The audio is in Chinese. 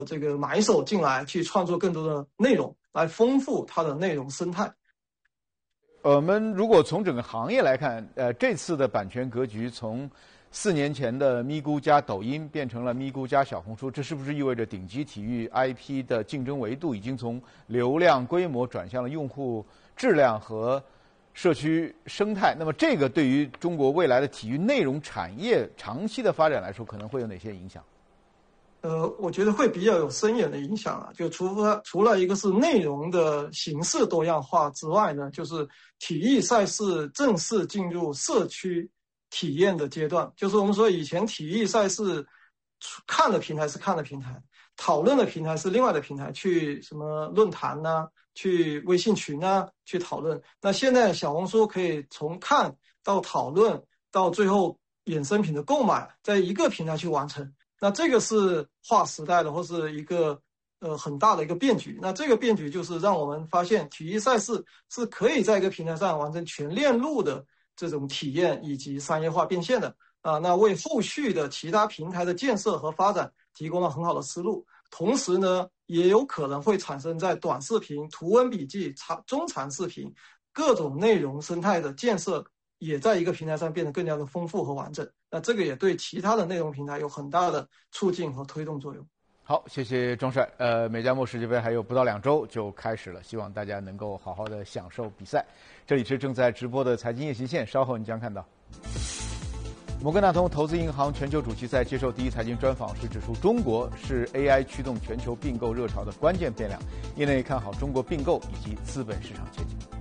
这个买手进来去创作更多的内容，来丰富它的内容生态。 我们如果从整个行业来看，这次的版权格局从4年前的咪咕加抖音变成了咪咕加小红书，这是不是意味着顶级体育 IP 的竞争维度已经从流量规模转向了用户质量和社区生态？那么这个对于中国未来的体育内容产业长期的发展来说，可能会有哪些影响？ 我觉得会比较有深远的影响啊。就除了一个是内容的形式多样化之外呢，就是体育赛事正式进入社区体验的阶段。就是我们说以前体育赛事看的平台是看的平台，讨论的平台是另外的平台，去什么论坛啊，去微信群啊去讨论。那现在小红书可以从看到讨论到最后衍生品的购买，在一个平台去完成。那这个是划时代的，或是一个很大的一个变局。那这个变局就是让我们发现，体育赛事是可以在一个平台上完成全链路的这种体验以及商业化变现的啊。那为后续的其他平台的建设和发展提供了很好的思路。同时呢，也有可能会产生在短视频、图文笔记、中长视频各种内容生态的建设，也在一个平台上变得更加的丰富和完整。那这个也对其他的内容平台有很大的促进和推动作用。 好，谢谢庄帅。美加墨世界杯还有不到2周就开始了，希望大家能够好好的享受比赛。这里是正在直播的财经夜行线，稍后你将看到。摩根大通投资银行全球主席在接受第一财经专访时指出，中国是 AI 驱动全球并购热潮的关键变量，业内看好中国并购以及资本市场前景。